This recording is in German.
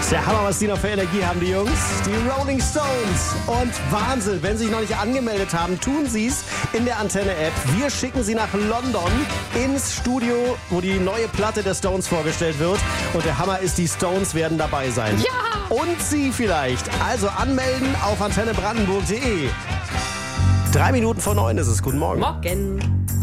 Ist der Hammer, was die noch für Energie haben, die Jungs. Die Rolling Stones. Und Wahnsinn, wenn Sie sich noch nicht angemeldet haben, tun Sie es in der Antenne-App. Wir schicken Sie nach London ins Studio, wo die neue Platte der Stones vorgestellt wird. Und der Hammer ist, die Stones werden dabei sein. Ja! Und Sie vielleicht. Also anmelden auf antennebrandenburg.de. 3 Minuten vor 9 ist es. Guten Morgen. Morgen.